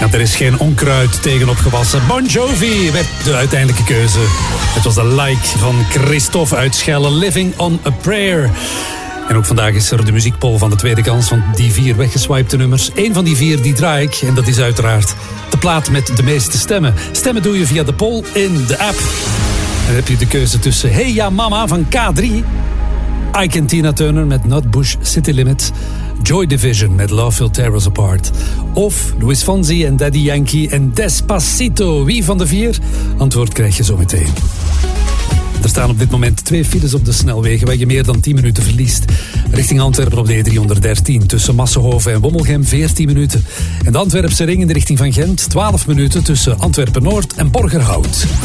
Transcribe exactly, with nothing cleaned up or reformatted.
Nou, er is geen onkruid tegen opgewassen. Bon Jovi werd de uiteindelijke keuze. Het was de like van Christophe uit Schelle, Living on a Prayer. En ook vandaag is er de muziekpoll van de tweede kans van die vier weggeswipte nummers. Eén van die vier die draai ik en dat is uiteraard de plaat met de meeste stemmen. Stemmen doe je via de poll in de app. En dan heb je de keuze tussen Hey Ja Mama van K drie... Ike en Tina Turner met Not Bush City Limits... Joy Division met Love Will Tear Us Apart... of Luis Fonsi en Daddy Yankee en Despacito. Wie van de vier? Antwoord krijg je zo meteen. Er staan op dit moment twee files op de snelwegen waar je meer dan tien minuten verliest. Richting Antwerpen op de E driehonderddertien tussen Massenhoven en Wommelgem veertien minuten. En de Antwerpse ring in de richting van Gent twaalf minuten tussen Antwerpen-Noord en Borgerhout.